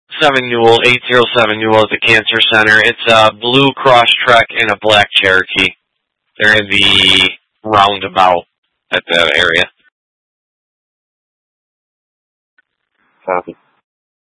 Newell, 807 Newell at the Cancer Center. It's a blue Crosstrek and a black Cherokee. They're in the roundabout at that area. Copy.